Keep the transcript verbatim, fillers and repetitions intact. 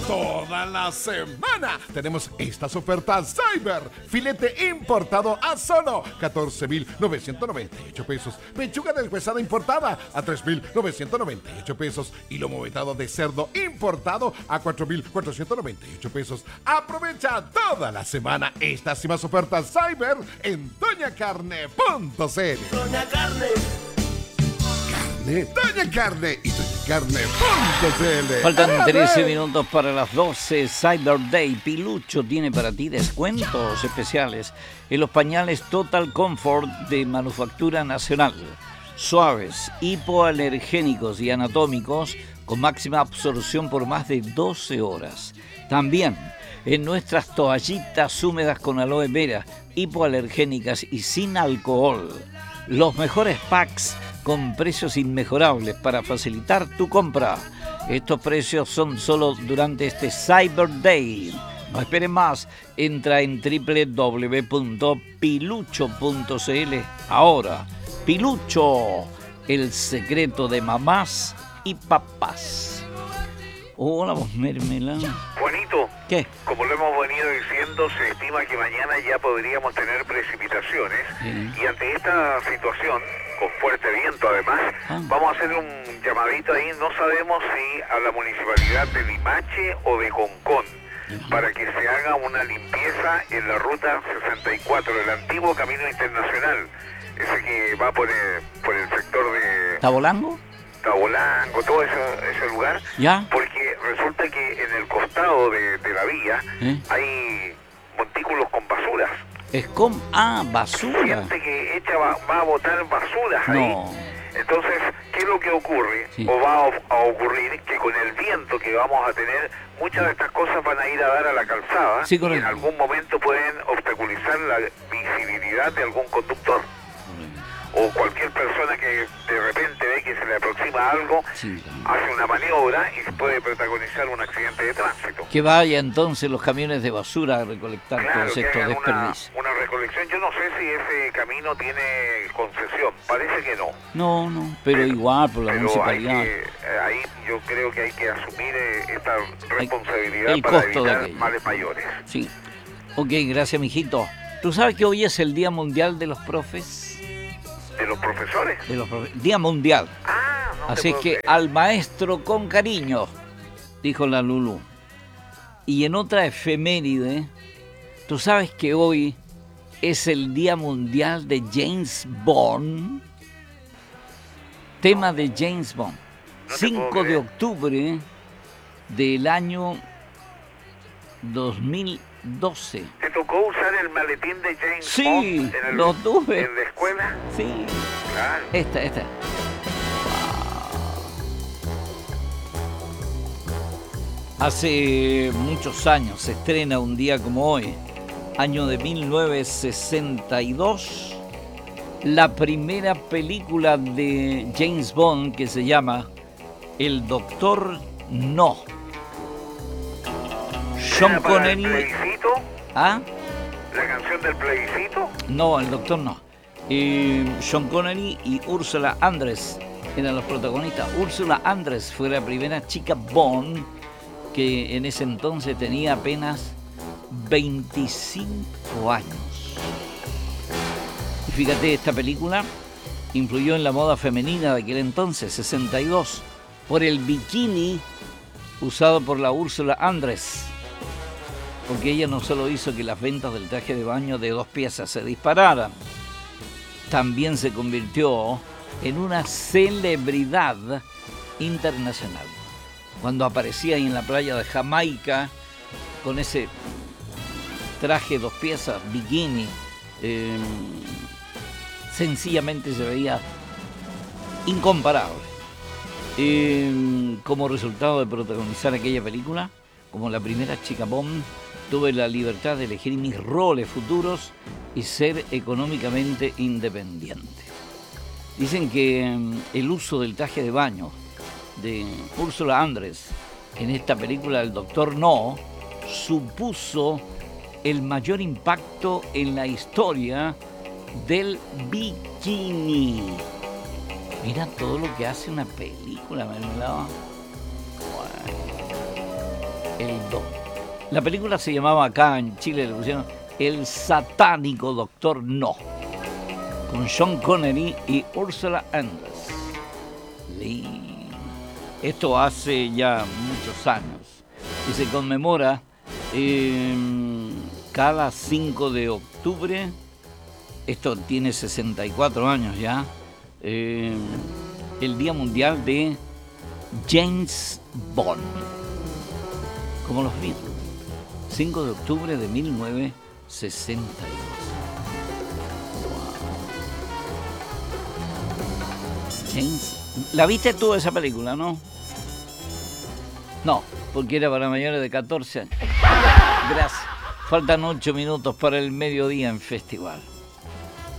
Toda la semana tenemos estas ofertas Cyber. Filete importado a solo catorce mil novecientos noventa y ocho pesos. Pechuga deshuesada importada a tres mil novecientos noventa y ocho pesos. Y lomo vetado de cerdo importado a cuatro mil cuatrocientos noventa y ocho pesos. Aprovecha toda la semana estas y más ofertas Cyber en doña carne punto c l. Doña Carne. Carne, Doña Carne y doña carne punto c l. Faltan trece minutos para las doce. Cyber Day. Pilucho tiene para ti descuentos especiales en los pañales Total Comfort de manufactura nacional. Suaves, hipoalergénicos y anatómicos con máxima absorción por más de doce horas. También en nuestras toallitas húmedas con aloe vera, hipoalergénicas y sin alcohol. Los mejores packs con precios inmejorables para facilitar tu compra. Estos precios son solo durante este Cyber Day. No esperes más. Entra en doble u doble u doble u punto pilucho punto c l ahora. Pilucho, el secreto de mamás y papás. Hola, vos, mermelada. Juanito, ¿Qué? como lo hemos venido diciendo, se estima que mañana ya podríamos tener precipitaciones. Sí. Y ante esta situación, con fuerte viento además, Ah. vamos a hacer un llamadito ahí, no sabemos si a la municipalidad de Limache o de Concón, para que se haga una limpieza en la ruta sesenta y cuatro, el antiguo camino internacional, ese que va por el, por el sector de ¿Tabolango? Tabolango, todo ese, ese lugar, ¿Ya? porque resulta que en el costado de, de la vía ¿Eh? hay montículos con basuras. Es con... Ah, basura. Gente que echa va, va a botar basuras ahí. No. Entonces, ¿qué es lo que ocurre? Sí. O va a, a ocurrir que con el viento que vamos a tener, muchas de estas cosas van a ir a dar a la calzada Sí, y en correcto. algún momento pueden obstaculizar la visibilidad de algún conductor. O cualquier persona que de repente ve que se le aproxima algo, Sí. hace una maniobra y puede protagonizar un accidente de tránsito. Que vaya entonces los camiones de basura a recolectar Claro, todos que estos hagan una, desperdicios. una recolección. Yo no sé si ese camino tiene concesión, parece que no. No, no, pero igual por la Pero hay municipalidad. que, eh, ahí yo creo que hay que asumir eh, esta responsabilidad el para costo de evitar aquello. males mayores. Sí. Ok, gracias, mijito. ¿Tú sabes que hoy es el Día Mundial de los Profes? ¿De los profesores? De los profe- Día Mundial. Ah, no te Así es puedo que creer. al maestro con cariño, dijo la Lulú. Y en otra efeméride, ¿tú sabes que hoy es el Día Mundial de James Bond? Tema de James Bond. No te cinco puedo de creer. octubre del año dos mil doce. ¿Te tocó usar el maletín de James Sí, Bond en, el- lo tuve. en la escuela? Sí, Claro. esta, esta. Hace muchos años se estrena un día como hoy, año de mil novecientos sesenta y dos, la primera película de James Bond que se llama El Doctor No. Sean ¿Era para el Connery. plebiscito? ¿Ah? ¿La canción del plebiscito? No, el Doctor No. Eh, Sean Connery y Úrsula Andress eran los protagonistas. Úrsula Andress fue la primera chica Bond que en ese entonces tenía apenas veinticinco años. Y fíjate, esta película influyó en la moda femenina de aquel entonces, sesenta y dos, por el bikini usado por la Úrsula Andress. Porque ella no solo hizo que las ventas del traje de baño de dos piezas se dispararan, también se convirtió en una celebridad internacional. Cuando aparecía ahí en la playa de Jamaica con ese traje dos piezas, bikini, eh, sencillamente se veía incomparable. Eh, como resultado de protagonizar aquella película, como la primera chica Bond, tuve la libertad de elegir mis roles futuros y ser económicamente independiente. Dicen que mm, el uso del traje de baño de Úrsula Andress en esta película El Doctor No supuso el mayor impacto en la historia del bikini. Mira todo lo que hace una película, mermelada. Bueno. el dos. La película se llamaba acá en Chile, le pusieron El satánico Doctor No, con Sean Connery y Ursula Andress. Sí. Esto hace ya muchos años y se conmemora eh, cada cinco de octubre. Esto tiene sesenta y cuatro años ya. Eh, el Día Mundial de James Bond, como los Beatles, cinco de octubre de mil novecientos sesenta y dos. Wow. James, ¿la viste tú esa película, no? No, porque era para mayores de catorce años. Gracias. Faltan ocho minutos para el mediodía en Festival.